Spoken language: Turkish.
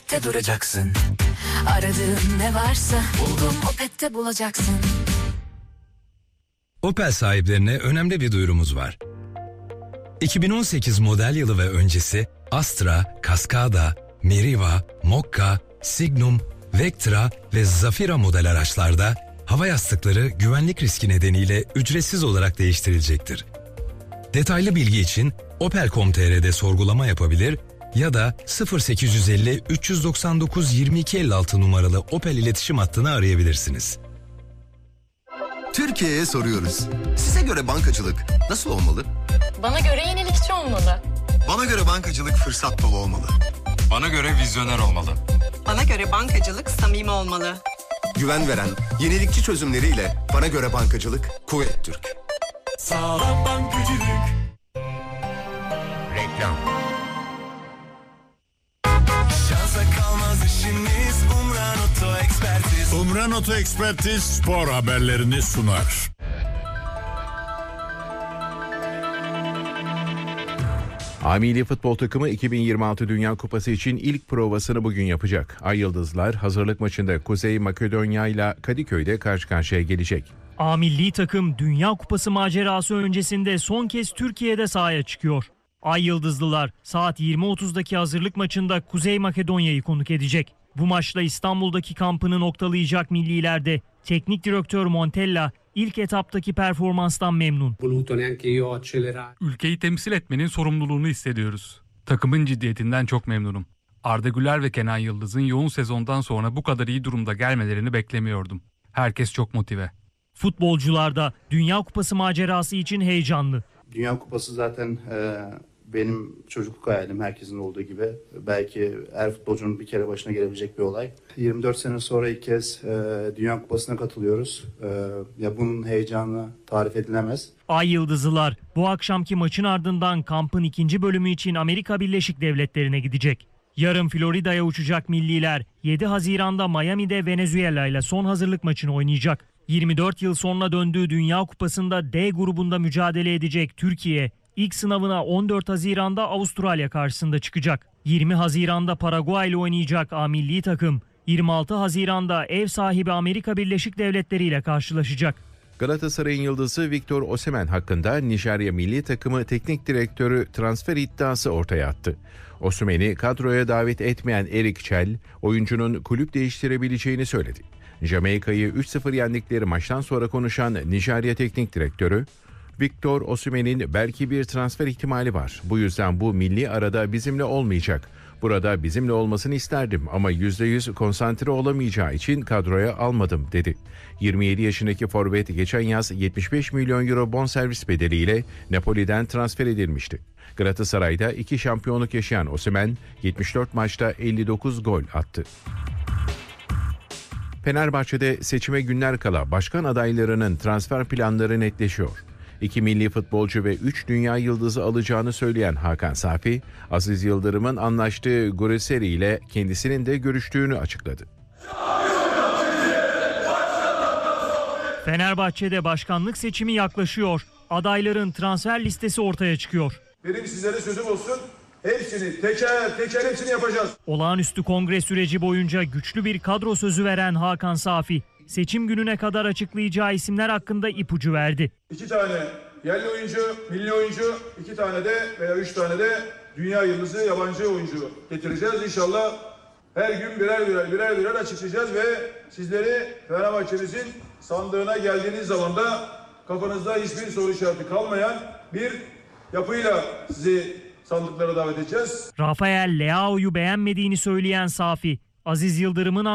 Opet'te duracaksın. Aradığın ne varsa buldum Opet'te bulacaksın. Opel sahiplerine önemli bir duyurumuz var. 2018 model yılı ve öncesi Astra, Cascada, Meriva, Mokka, Signum, Vectra ve Zafira model araçlarda hava yastıkları güvenlik riski nedeniyle ücretsiz olarak değiştirilecektir. Detaylı bilgi için Opel.com.tr'de sorgulama yapabilir ya da 0850 399 2256 numaralı Opel iletişim hattını arayabilirsiniz. Türkiye'ye soruyoruz. Size göre bankacılık nasıl olmalı? Bana göre yenilikçi olmalı. Bana göre bankacılık fırsat dolu olmalı. Bana göre vizyoner olmalı. Bana göre bankacılık samimi olmalı. Güven veren, yenilikçi çözümleriyle bana göre bankacılık Kuvvet Türk. Sağlam bankacılık. Reklam. Şansa kalmaz işiniz. Umran Oto Ekspertiz. Umran Oto Ekspertiz spor haberlerini sunar. A-Milli futbol takımı 2026 Dünya Kupası için ilk provasını bugün yapacak. Ay Yıldızlar hazırlık maçında Kuzey Makedonya ile Kadıköy'de karşı karşıya gelecek. A-Milli takım Dünya Kupası macerası öncesinde son kez Türkiye'de sahaya çıkıyor. Ay Yıldızlılar saat 20.30'daki hazırlık maçında Kuzey Makedonya'yı konuk edecek. Bu maçla İstanbul'daki kampını noktalayacak millilerde teknik direktör Montella ilk etaptaki performanstan memnun. Ülkeyi temsil etmenin sorumluluğunu hissediyoruz. Takımın ciddiyetinden çok memnunum. Arda Güler ve Kenan Yıldız'ın yoğun sezondan sonra bu kadar iyi durumda gelmelerini beklemiyordum. Herkes çok motive. Futbolcular da Dünya Kupası macerası için heyecanlı. Dünya Kupası zaten benim çocukluk hayalim, herkesin olduğu gibi. Belki her futbolcunun bir kere başına gelebilecek bir olay. 24 sene sonra ilk kez Dünya Kupası'na katılıyoruz. Ya bunun heyecanı tarif edilemez. Ay Yıldızlılar bu akşamki maçın ardından kampın ikinci bölümü için Amerika Birleşik Devletleri'ne gidecek. Yarın Florida'ya uçacak milliler 7 Haziran'da Miami'de Venezuela ile son hazırlık maçını oynayacak. 24 yıl sonra döndüğü Dünya Kupası'nda D grubunda mücadele edecek Türkiye, ilk sınavına 14 Haziran'da Avustralya karşısında çıkacak. 20 Haziran'da Paraguay ile oynayacak A-Milli takım, 26 Haziran'da ev sahibi Amerika Birleşik Devletleri ile karşılaşacak. Galatasaray'ın yıldızı Victor Osimhen hakkında Nijerya milli takımı teknik direktörü transfer iddiası ortaya attı. Osimhen'i kadroya davet etmeyen Erik Çel, oyuncunun kulüp değiştirebileceğini söyledi. Jamaika'yı 3-0 yendikleri maçtan sonra konuşan Nijerya teknik direktörü, Victor Osimhen'in belki bir transfer ihtimali var. Bu yüzden bu milli arada bizimle olmayacak. Burada bizimle olmasını isterdim ama %100 konsantre olamayacağı için kadroya almadım dedi. 27 yaşındaki forvet geçen yaz 75 milyon euro bonservis bedeliyle Napoli'den transfer edilmişti. Galatasaray'da 2 şampiyonluk yaşayan Osimhen 74 maçta 59 gol attı. Fenerbahçe'de seçime günler kala başkan adaylarının transfer planları netleşiyor. 2 milli futbolcu ve 3 dünya yıldızı alacağını söyleyen Hakan Safi, Aziz Yıldırım'ın anlaştığı Guriseri ile kendisinin de görüştüğünü açıkladı. Fenerbahçe'de başkanlık seçimi yaklaşıyor. Adayların transfer listesi ortaya çıkıyor. Benim sizlere sözüm olsun. Hepsini teker hepsini yapacağız. Olağanüstü kongre süreci boyunca güçlü bir kadro sözü veren Hakan Safi, seçim gününe kadar açıklayacağı isimler hakkında ipucu verdi. 2 tane yerli oyuncu, milli oyuncu, 2 tane de veya 3 tane de dünya yıldızı yabancı oyuncu getireceğiz. İnşallah her gün birer açıklayacağız ve sizleri Fenerbahçe'mizin sandığına geldiğiniz zaman da kafanızda hiçbir soru işareti kalmayan bir yapıyla sizi sandıklara davet edeceğiz. Rafael Leao'yu beğenmediğini söyleyen Safi, Aziz Yıldırım'ın